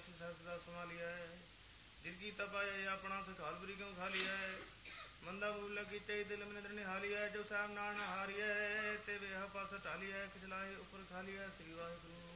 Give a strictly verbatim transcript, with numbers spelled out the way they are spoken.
ਐਸੀ ਸਦਾ ਸੰਭਾਲੀਐ। ਜਿਨ ਕੀ ਤਪਾਏ ਆਪਣਾ ਸਖਾਲ ਬੁਰੀ ਕਿਉਂ ਖਾਲੀਐ। ਮੰਦਾ ਮੂਲ ਕੀਤੇ ਦਿਲ ਮਨ ਨਿਦਰ ਨਿਹਾਲੀਐ। ਜੋ ਸਾਹਿਬ ਨਾਲ ਹਾਰੀਐ ਤੇ ਵੇਹ ਪਾਸ ਢਾਲੀਐ। ਖਿਚਲਾਏ ਉੱਪਰ ਖਾਲੀਐ। ਸ੍ਰੀ ਵਾਹਿਗੁਰੂ।